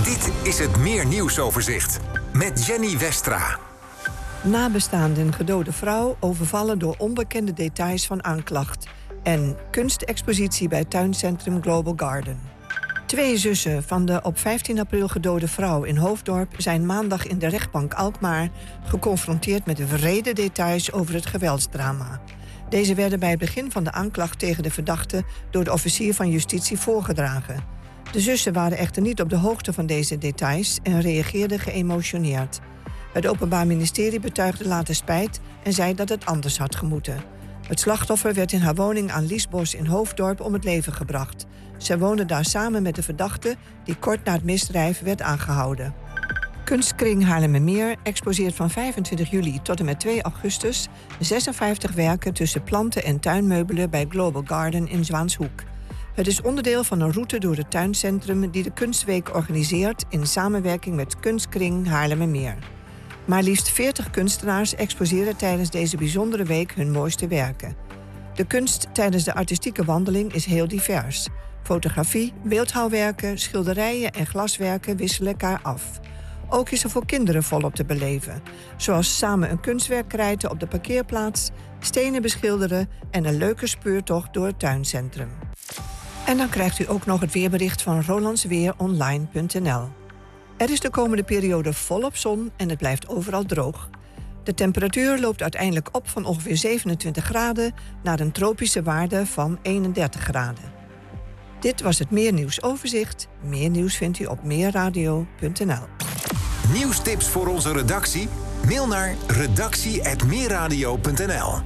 Dit is het Meer Nieuwsoverzicht met Jenny Westra. Nabestaanden gedode vrouw overvallen door onbekende details van aanklacht. En kunstexpositie bij tuincentrum Global Garden. 2 zussen van de op 15 april gedode vrouw in Hoofddorp zijn maandag in de rechtbank Alkmaar geconfronteerd met wrede details over het geweldsdrama. Deze werden bij het begin van de aanklacht tegen de verdachte door de officier van justitie voorgedragen. De zussen waren echter niet op de hoogte van deze details en reageerden geëmotioneerd. Het Openbaar Ministerie betuigde later spijt en zei dat het anders had gemoeten. Het slachtoffer werd in haar woning aan Liesbos in Hoofddorp om het leven gebracht. Zij woonde daar samen met de verdachte die kort na het misdrijf werd aangehouden. Kunstkring Haarlemmermeer exposeert van 25 juli tot en met 2 augustus 56 werken tussen planten en tuinmeubelen bij Global Garden in Zwanshoek. Het is onderdeel van een route door het tuincentrum die de Kunstweek organiseert in samenwerking met Kunstkring Haarlemmermeer. Maar liefst 40 kunstenaars exposeren tijdens deze bijzondere week hun mooiste werken. De kunst tijdens de artistieke wandeling is heel divers. Fotografie, beeldhouwwerken, schilderijen en glaswerken wisselen elkaar af. Ook is er voor kinderen volop te beleven. Zoals samen een kunstwerk krijten op de parkeerplaats, stenen beschilderen en een leuke speurtocht door het tuincentrum. En dan krijgt u ook nog het weerbericht van rolandsweeronline.nl. Er is de komende periode volop zon en het blijft overal droog. De temperatuur loopt uiteindelijk op van ongeveer 27 graden naar een tropische waarde van 31 graden. Dit was het Meer Nieuwsoverzicht. Meer nieuws vindt u op meerradio.nl. Nieuwstips voor onze redactie? Mail naar redactie@meerradio.nl.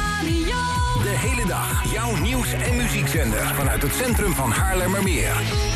De hele dag jouw nieuws- en muziekzender vanuit het centrum van Haarlemmermeer.